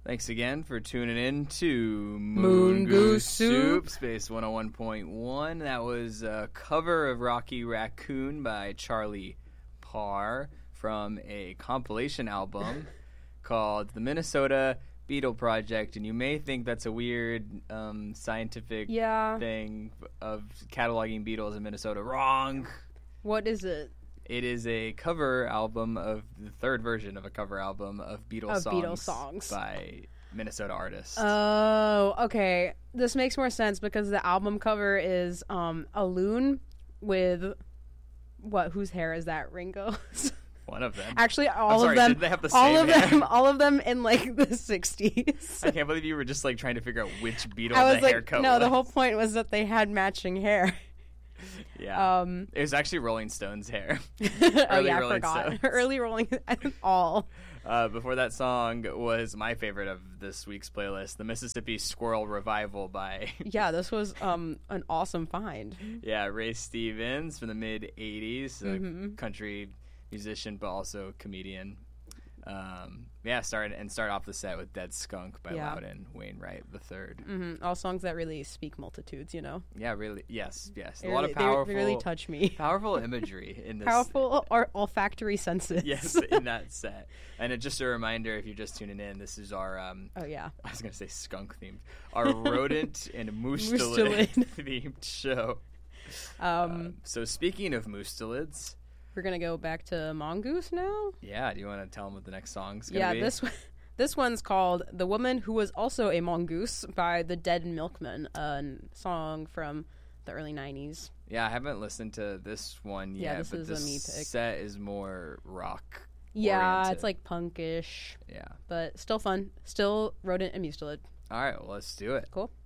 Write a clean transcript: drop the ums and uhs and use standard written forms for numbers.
Thanks again for tuning in to Moon Goose Soup. Space 101.1. That was a cover of Rocky Raccoon by Charlie Parr from a compilation album called The Minnesota Beetle Project. And you may think that's a weird scientific thing of cataloging beetles in Minnesota. Wrong! What is it? It is a cover album of the third version of a cover album of Beatles songs by Minnesota artists. Oh, okay. This makes more sense because the album cover is a loon with whose hair is that? Ringo's. One of them. Actually, all of them. Did they have the same hair? All of them in like the 60s. I can't believe you were just like trying to figure out which Beatle the haircut was. No, the whole point was that they had matching hair. Yeah. It was actually Rolling Stones' hair. I forgot. Early Rolling all. Before that song was my favorite of this week's playlist, the Mississippi Squirrel Revival by... Yeah, this was an awesome find. Yeah, Ray Stevens from the mid-'80s, a country musician but also comedian. Start off the set with Dead Skunk by Loudon Wainwright III. All songs that really speak multitudes, you know? Yeah, really. Yes. A lot of powerful... They really touch me. Powerful imagery in this. Powerful olfactory senses. Yes, in that set. And just a reminder, if you're just tuning in, this is our... I was going to say skunk themed. Our rodent and moostelid themed show. So speaking of moostelids... We're going to go back to Mongoose now? Yeah, do you want to tell them what the next song's going to be? This one's called The Woman Who Was Also a Mongoose by the Dead Milkmen, a song from the early 90s. Yeah, I haven't listened to this one yet, but this set is more rock oriented. It's like punkish. Yeah. But still fun. Still rodent and mustelid. All right, well, let's do it. Cool.